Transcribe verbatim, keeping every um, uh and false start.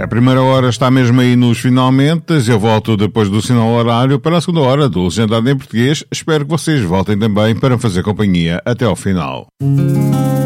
A primeira hora está mesmo aí nos finalmente. Eu volto depois do sinal horário para a segunda hora do Legendado em Português. Espero que vocês voltem também para fazer companhia até ao final.